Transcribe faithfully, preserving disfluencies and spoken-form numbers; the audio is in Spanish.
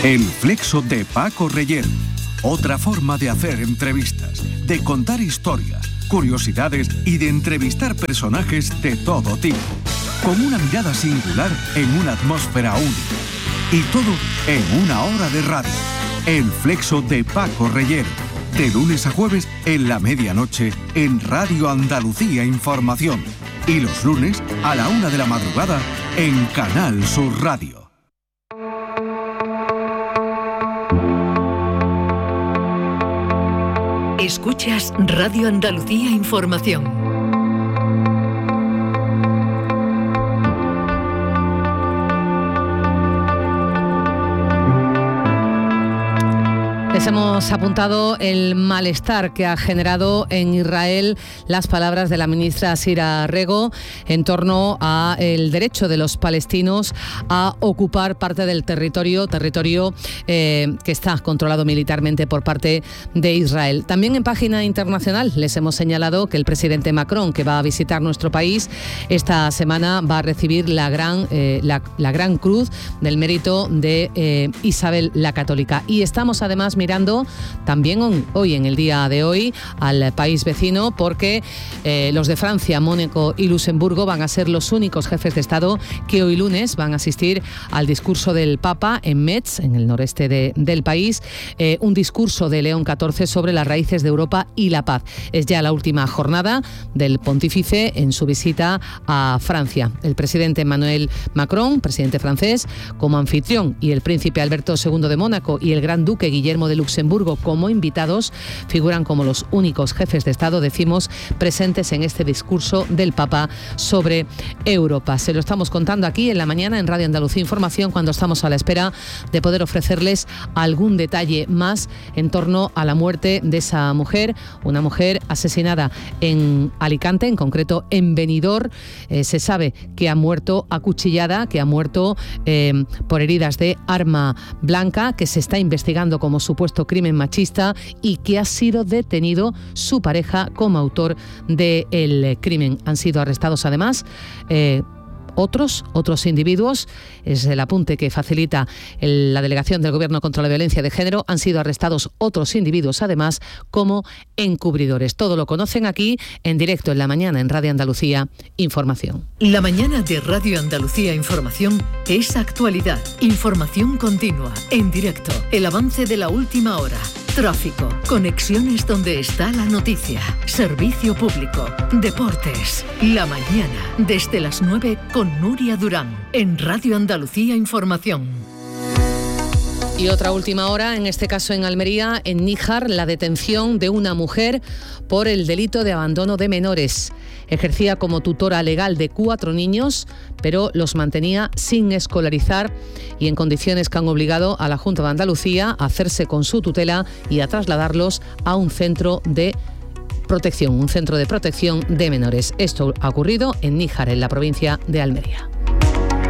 El Flexo de Paco Reyero. Otra forma de hacer entrevistas, de contar historias, curiosidades y de entrevistar personajes de todo tipo. Con una mirada singular en una atmósfera única. Y todo en una hora de radio. El Flexo de Paco Reyero. De lunes a jueves en la medianoche en Radio Andalucía Información. Y los lunes a la una de la madrugada en Canal Sur Radio. Escuchas Radio Andalucía Información. Les hemos apuntado el malestar que ha generado en Israel las palabras de la ministra Sira Rego en torno a el derecho de los palestinos a ocupar parte del territorio, territorio eh, que está controlado militarmente por parte de Israel. También en página internacional les hemos señalado que el presidente Macron, que va a visitar nuestro país esta semana, va a recibir la gran, eh, la, la gran cruz del mérito de eh, Isabel la Católica. Y estamos además mirando mirando también hoy, en el día de hoy, al país vecino, porque eh, los de Francia, Mónaco y Luxemburgo van a ser los únicos jefes de Estado que hoy lunes van a asistir al discurso del Papa en Metz, en el noreste de, del país, eh, un discurso de León catorce sobre las raíces de Europa y la paz. Es ya la última jornada del pontífice en su visita a Francia. El presidente Emmanuel Macron, presidente francés, como anfitrión, y el príncipe Alberto segundo de Mónaco y el gran duque Guillermo de Luxemburgo como invitados figuran como los únicos jefes de Estado, decimos, presentes en este discurso del Papa sobre Europa. Se lo estamos contando aquí en la mañana en Radio Andalucía Información, cuando estamos a la espera de poder ofrecerles algún detalle más en torno a la muerte de esa mujer, una mujer asesinada en Alicante, en concreto en Benidorm. Eh, se sabe que ha muerto acuchillada, que ha muerto eh, por heridas de arma blanca, que se está investigando como supuesto crimen machista y que ha sido detenido su pareja como autor del crimen. Han sido arrestados además eh, Otros, otros individuos, es el apunte que facilita el, la Delegación del Gobierno contra la Violencia de Género, han sido arrestados otros individuos además como encubridores. Todo lo conocen aquí en directo en la mañana en Radio Andalucía Información. La mañana de Radio Andalucía Información es actualidad, información continua, en directo, el avance de la última hora. Tráfico, conexiones donde está la noticia, servicio público, deportes. La mañana, desde las nueve con Nuria Durán, en Radio Andalucía Información. Y otra última hora, en este caso en Almería, en Níjar, la detención de una mujer por el delito de abandono de menores. Ejercía como tutora legal de cuatro niños, pero los mantenía sin escolarizar y en condiciones que han obligado a la Junta de Andalucía a hacerse con su tutela y a trasladarlos a un centro de protección, un centro de protección de menores. Esto ha ocurrido en Níjar, en la provincia de Almería.